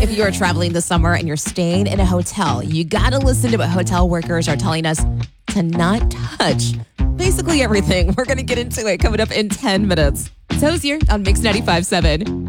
If you are traveling this summer and you're staying in a hotel, you got to listen to what hotel workers are telling us to not touch. Basically everything. We're going to get into it coming up in 10 minutes. Toes here on Mix 95.7.